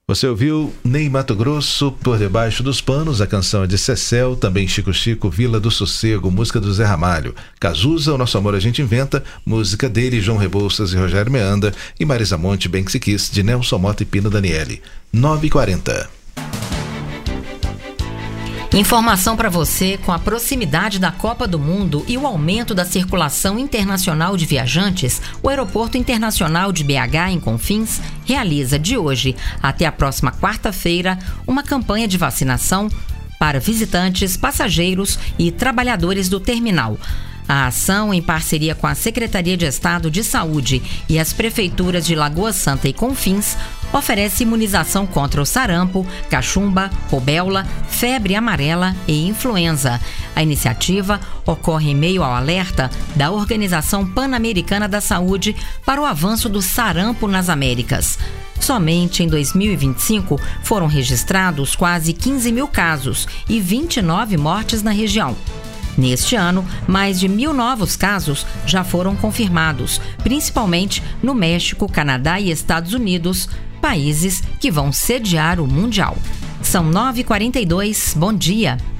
Você ouviu Ney Matogrosso, Por Debaixo dos Panos, a canção é de Cecel, também Chico Chico, Vila do Sossego, música do Zé Ramalho. Cazuza, O Nosso Amor a Gente Inventa, música dele, João Rebouças e Rogério Meanda, e Marisa Monte, Bem Que Se Quis, de Nelson Mota e Pino Daniele. 9h40. Informação para você: com a proximidade da Copa do Mundo e o aumento da circulação internacional de viajantes, o Aeroporto Internacional de BH, em Confins, realiza de hoje até a próxima quarta-feira uma campanha de vacinação para visitantes, passageiros e trabalhadores do terminal. A ação, em parceria com a Secretaria de Estado de Saúde e as prefeituras de Lagoa Santa e Confins, oferece imunização contra o sarampo, cachumba, rubéola, febre amarela e influenza. A iniciativa ocorre em meio ao alerta da Organização Pan-Americana da Saúde para o avanço do sarampo nas Américas. Somente em 2025 foram registrados quase 15 mil casos e 29 mortes na região. Neste ano, mais de 1.000 novos casos já foram confirmados, principalmente no México, Canadá e Estados Unidos, países que vão sediar o Mundial. São 9h42, bom dia.